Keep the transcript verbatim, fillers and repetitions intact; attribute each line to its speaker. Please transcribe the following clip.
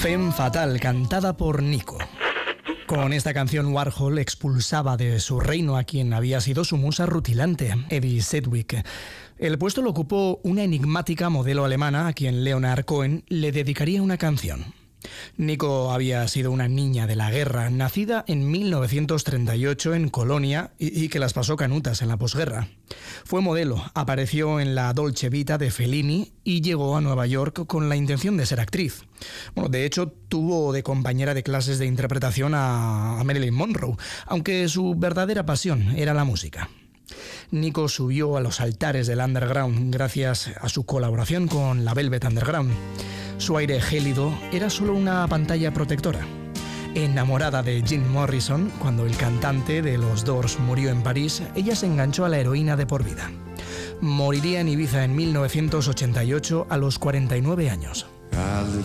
Speaker 1: Femme Fatale, cantada por Nico. Con esta canción Warhol expulsaba de su reino a quien había sido su musa rutilante, Edie Sedgwick. El puesto lo ocupó una enigmática modelo alemana a quien Leonard Cohen le dedicaría una canción. Nico había sido una niña de la guerra, nacida en mil novecientos treinta y ocho en Colonia y, y que las pasó canutas en la posguerra. Fue modelo, apareció en la Dolce Vita de Fellini y llegó a Nueva York con la intención de ser actriz. Bueno, de hecho, tuvo de compañera de clases de interpretación a, a Marilyn Monroe, aunque su verdadera pasión era la música. Nico subió a los altares del underground gracias a su colaboración con la Velvet Underground. Su aire gélido era solo una pantalla protectora. Enamorada de Jim Morrison, cuando el cantante de los Doors murió en París, ella se enganchó a la heroína de por vida. Moriría en Ibiza en mil novecientos ochenta y ocho a los cuarenta y nueve años.